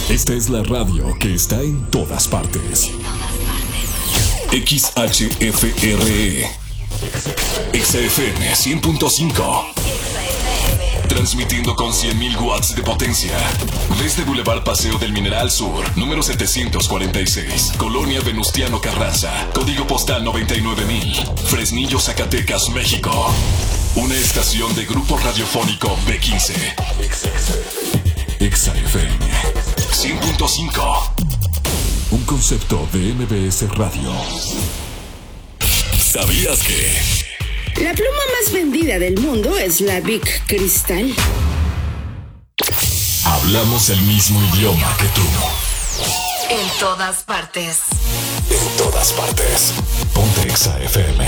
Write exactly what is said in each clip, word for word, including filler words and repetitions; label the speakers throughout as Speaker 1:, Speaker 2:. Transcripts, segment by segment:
Speaker 1: Esta es la radio que está en todas partes. X H F R E X F M cien punto cinco. Transmitiendo con cien mil watts de potencia. Desde Boulevard Paseo del Mineral Sur, número setecientos cuarenta y seis, Colonia Venustiano Carranza, código postal noventa y nueve mil, Fresnillo, Zacatecas, México. Una estación de Grupo Radiofónico B quince. X F M cien punto cinco. Un concepto de M B S Radio. ¿Sabías que?
Speaker 2: La pluma más vendida del mundo es la Bic Cristal.
Speaker 1: Hablamos el mismo idioma que tú.
Speaker 3: En todas partes.
Speaker 1: En todas partes. Ponte Exa F M.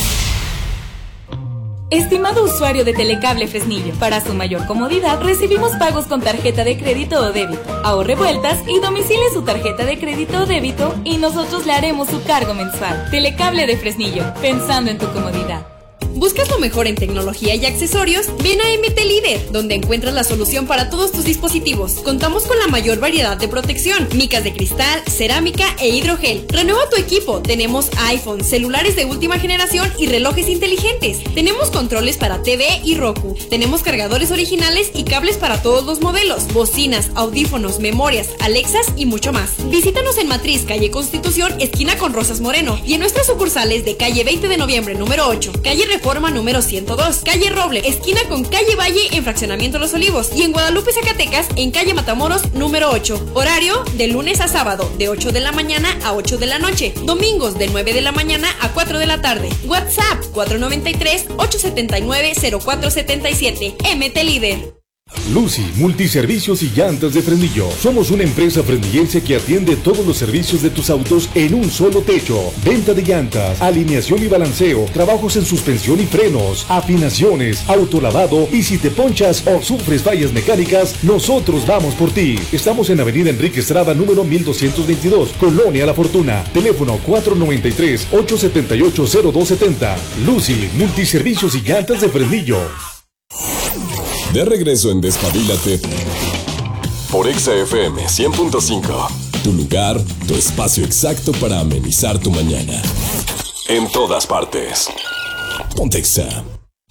Speaker 4: Estimado usuario de Telecable Fresnillo, para su mayor comodidad recibimos pagos con tarjeta de crédito o débito. Ahorre vueltas y domicile su tarjeta de crédito o débito y nosotros le haremos su cargo mensual. Telecable de Fresnillo, pensando en tu comodidad.
Speaker 5: ¿Buscas lo mejor en tecnología y accesorios? Ven a M T Líder, donde encuentras la solución para todos tus dispositivos. Contamos con la mayor variedad de protección, micas de cristal, cerámica e hidrogel. Renueva tu equipo. Tenemos iPhone, celulares de última generación y relojes inteligentes. Tenemos controles para T V y Roku. Tenemos cargadores originales y cables para todos los modelos, bocinas, audífonos, memorias, Alexas y mucho más. Visítanos en Matriz, calle Constitución, esquina con Rosas Moreno, y en nuestras sucursales de calle veinte de noviembre número ocho, calle Reforma número ciento dos, calle Roble, esquina con calle Valle en Fraccionamiento Los Olivos, y en Guadalupe, Zacatecas, en calle Matamoros número ocho. Horario de lunes a sábado, de ocho de la mañana a ocho de la noche. Domingos de nueve de la mañana a cuatro de la tarde. WhatsApp cuatro nueve tres, ocho siete nueve, cero cuatro siete siete. M T Líder.
Speaker 6: Lucy, Multiservicios y Llantas de Fresnillo. Somos una empresa fresnillense que atiende todos los servicios de tus autos en un solo techo. Venta de llantas, alineación y balanceo, trabajos en suspensión y frenos, afinaciones, autolavado, y si te ponchas o sufres fallas mecánicas, nosotros vamos por ti. Estamos en Avenida Enrique Estrada, número mil doscientos veintidós, Colonia La Fortuna. Teléfono cuatro nueve tres, ocho siete ocho, cero dos siete cero. Lucy, Multiservicios y Llantas de Fresnillo.
Speaker 1: De regreso en Despabilate por Exa F M cien punto cinco. Tu lugar, tu espacio exacto para amenizar tu mañana. En todas partes. Ponte Exa.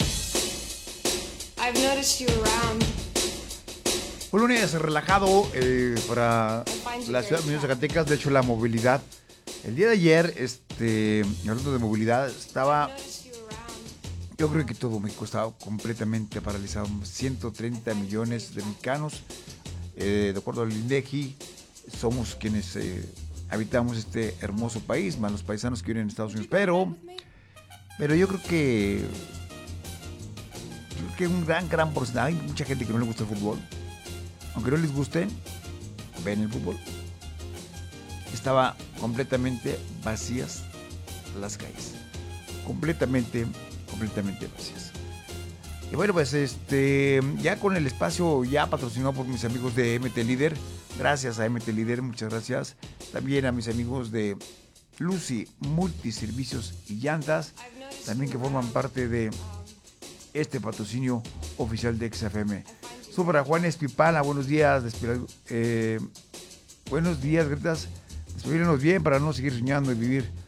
Speaker 7: Un lunes relajado eh, para la ciudad de Zacatecas. De hecho, la movilidad. El día de ayer, este, hablando de movilidad, estaba... Yo creo que todo México estaba completamente paralizado. ciento treinta millones de mexicanos, eh, de acuerdo al INEGI, somos quienes eh, habitamos este hermoso país, más los paisanos que viven en Estados Unidos. Pero, pero yo creo que, yo creo que un gran, gran porcentaje, hay mucha gente que no le gusta el fútbol. Aunque no les guste, ven el fútbol. Estaba completamente vacías las calles. Completamente completamente vacías. Y bueno, pues este ya con el espacio ya patrocinado por mis amigos de M T Líder. Gracias a M T Líder, muchas gracias. También a mis amigos de Lucy, Multiservicios y Llantas, también que forman parte de este patrocinio oficial de X F M. Super a Juan Espipala, buenos días. Eh, buenos días, Gretas. Despedímonos bien para no seguir soñando y vivir